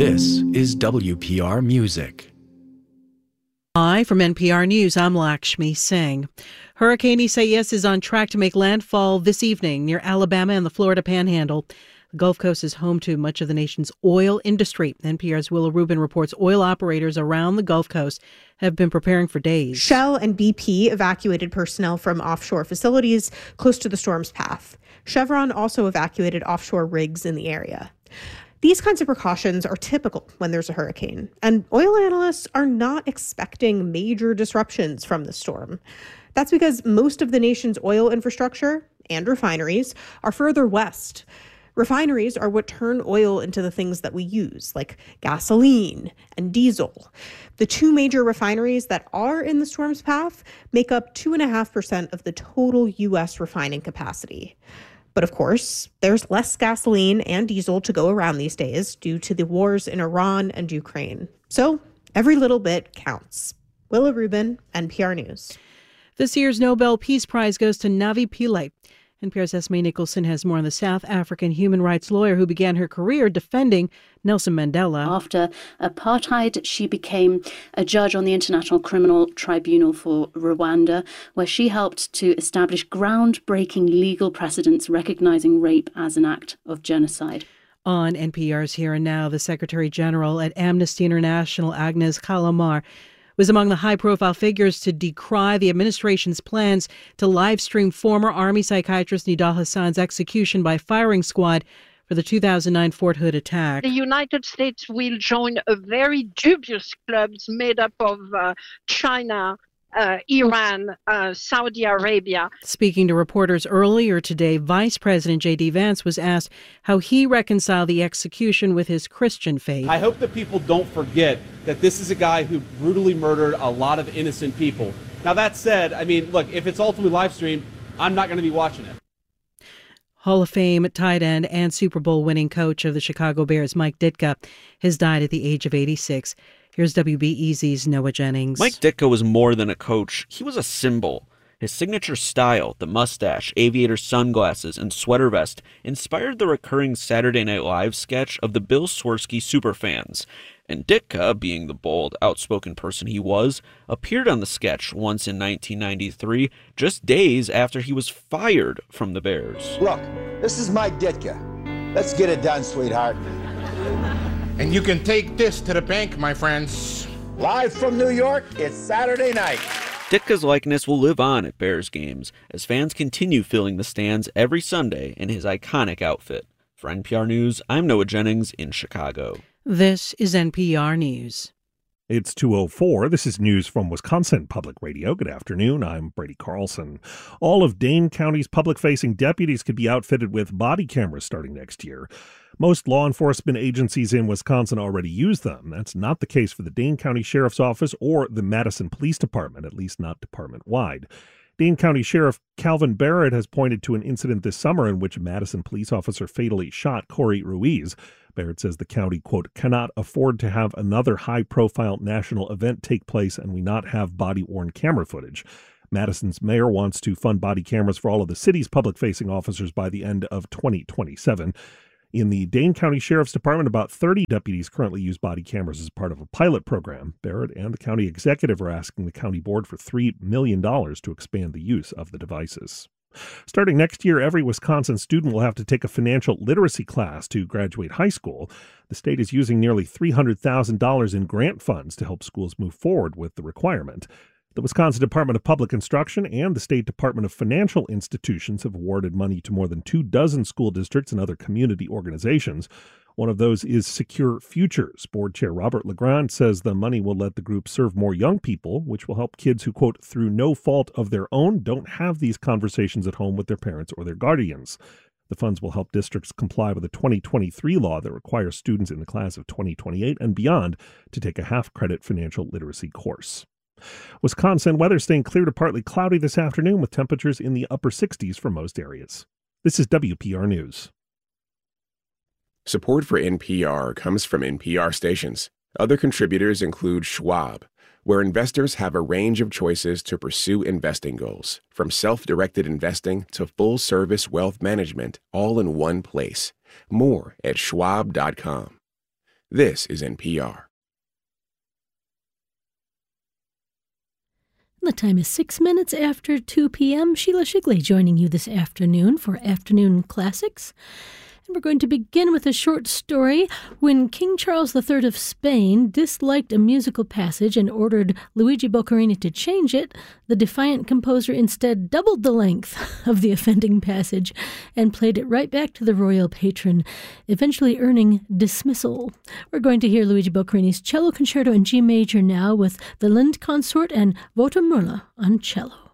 This is WPR Music. Hi, from NPR News, I'm Lakshmi Singh. Hurricane Isaias is on track to make landfall this evening near Alabama and the Florida Panhandle. The Gulf Coast is home to much of the nation's oil industry. NPR's Willa Rubin reports oil operators around the Gulf Coast have been preparing for days. Shell and BP evacuated personnel from offshore facilities close to the storm's path. Chevron also evacuated offshore rigs in the area. These kinds of precautions are typical when there's a hurricane, and oil analysts are not expecting major disruptions from the storm. That's because most of the nation's oil infrastructure and refineries are further west. Refineries are what turn oil into the things that we use, like gasoline and diesel. The two major refineries that are in the storm's path make up 2.5% of the total U.S. refining capacity. But of course, there's less gasoline and diesel to go around these days due to the wars in Iran and Ukraine. So every little bit counts. Willa Rubin, NPR News. This year's Nobel Peace Prize goes to Navi Pillay. NPR's Esme Nicholson has more on the South African human rights lawyer who began her career defending Nelson Mandela. After apartheid, she became a judge on the International Criminal Tribunal for Rwanda, where she helped to establish groundbreaking legal precedents recognizing rape as an act of genocide. On NPR's Here and Now, the Secretary General at Amnesty International, Agnes Callamard, was among the high-profile figures to decry the administration's plans to live-stream former Army psychiatrist Nidal Hasan's execution by firing squad for the 2009 Fort Hood attack. The United States will join a very dubious club made up of China, Iran, Saudi Arabia. Speaking to reporters earlier today, Vice President J.D. Vance was asked how he reconciled the execution with his Christian faith. I hope that people don't forget that this is a guy who brutally murdered a lot of innocent people. Now, that said, I mean, look, if it's ultimately live streamed, I'm not going to be watching it. Hall of Fame tight end and Super Bowl winning coach of the Chicago Bears, Mike Ditka, has died at the age of 86. Here's WBEZ's Noah Jennings. Mike Ditka was more than a coach. He was a symbol. His signature style, the mustache, aviator sunglasses, and sweater vest, inspired the recurring Saturday Night Live sketch of the Bill Swirsky superfans. And Ditka, being the bold, outspoken person he was, appeared on the sketch once in 1993, just days after he was fired from the Bears. Look, this is Mike Ditka. Let's get it done, sweetheart. And you can take this to the bank, my friends. Live from New York, it's Saturday night. Ditka's likeness will live on at Bears games as fans continue filling the stands every Sunday in his iconic outfit. For NPR News, I'm Noah Jennings in Chicago. This is NPR News. It's 2:04. This is news from Wisconsin Public Radio. Good afternoon. I'm Brady Carlson. All of Dane County's public-facing deputies could be outfitted with body cameras starting next year. Most law enforcement agencies in Wisconsin already use them. That's not the case for the Dane County Sheriff's Office or the Madison Police Department, at least not department-wide. Dane County Sheriff Calvin Barrett has pointed to an incident this summer in which a Madison police officer fatally shot Corey Ruiz. Barrett says the county, quote, cannot afford to have another high-profile national event take place and we not have body-worn camera footage. Madison's mayor wants to fund body cameras for all of the city's public-facing officers by the end of 2027. In the Dane County Sheriff's Department, about 30 deputies currently use body cameras as part of a pilot program. Barrett and the county executive are asking the county board for $3 million to expand the use of the devices. Starting next year, every Wisconsin student will have to take a financial literacy class to graduate high school. The state is using nearly $300,000 in grant funds to help schools move forward with the requirement. The Wisconsin Department of Public Instruction and the State Department of Financial Institutions have awarded money to more than 24 school districts and other community organizations. One of those is Secure Futures. Board Chair Robert LeGrand says the money will let the group serve more young people, which will help kids who, quote, through no fault of their own, don't have these conversations at home with their parents or their guardians. The funds will help districts comply with a 2023 law that requires students in the class of 2028 and beyond to take a half-credit financial literacy course. Wisconsin weather staying clear to partly cloudy this afternoon with temperatures in the upper 60s for most areas. This is WPR News. Support for NPR comes from NPR stations. Other contributors include Schwab, where investors have a range of choices to pursue investing goals, from self-directed investing to full-service wealth management, all in one place. More at schwab.com. This is NPR. The time is 6 minutes after 2 p.m. Sheila Shigley joining you this afternoon for Afternoon Classics. And we're going to begin with a short story. When King Charles III of Spain disliked a musical passage and ordered Luigi Boccherini to change it, the defiant composer instead doubled the length of the offending passage and played it right back to the royal patron, eventually earning dismissal. We're going to hear Luigi Boccherini's cello concerto in G major now with the Lind Consort and Wouter Müller on cello.